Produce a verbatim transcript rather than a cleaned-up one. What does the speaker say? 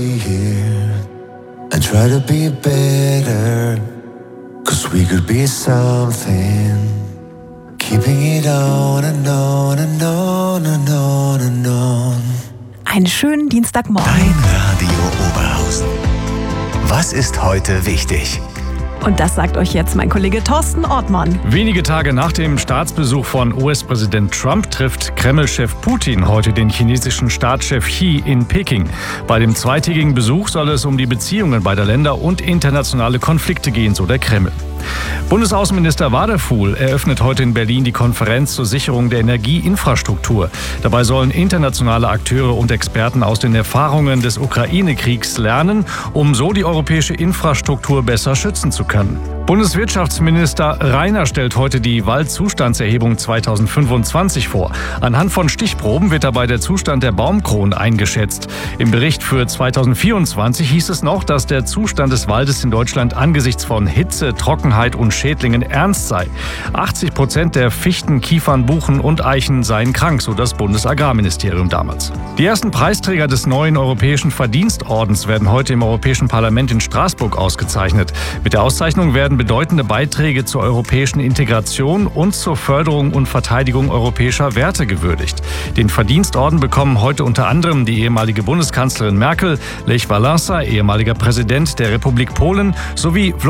here and try to be better, 'cause we could be something, keeping it on and on and on and on and on. Einen schönen Dienstagmorgen. Dein Radio Oberhausen. Was ist heute wichtig? Und das sagt euch jetzt mein Kollege Thorsten Ortmann. Wenige Tage nach dem Staatsbesuch von U S-Präsident Trump trifft Kreml-Chef Putin heute den chinesischen Staatschef Xi in Peking. Bei dem zweitägigen Besuch soll es um die Beziehungen beider Länder und internationale Konflikte gehen, so der Kreml. Bundesaußenminister Wadefuhl eröffnet heute in Berlin die Konferenz zur Sicherung der Energieinfrastruktur. Dabei sollen internationale Akteure und Experten aus den Erfahrungen des Ukraine-Kriegs lernen, um so die europäische Infrastruktur besser schützen zu können. Bundeswirtschaftsminister Reiner stellt heute die Waldzustandserhebung zweitausendfünfundzwanzig vor. Anhand von Stichproben wird dabei der Zustand der Baumkronen eingeschätzt. Im Bericht für zweitausendvierundzwanzig hieß es noch, dass der Zustand des Waldes in Deutschland angesichts von Hitze, Trockenheit und Schädlingen ernst sei. achtzig Prozent der Fichten, Kiefern, Buchen und Eichen seien krank, so das Bundesagrarministerium damals. Die ersten Preisträger des neuen Europäischen Verdienstordens werden heute im Europäischen Parlament in Straßburg ausgezeichnet. Mit der Auszeichnung werden bedeutende Beiträge zur europäischen Integration und zur Förderung und Verteidigung europäischer Werte gewürdigt. Den Verdienstorden bekommen heute unter anderem die ehemalige Bundeskanzlerin Merkel, Lech Wałęsa, ehemaliger Präsident der Republik Polen, sowie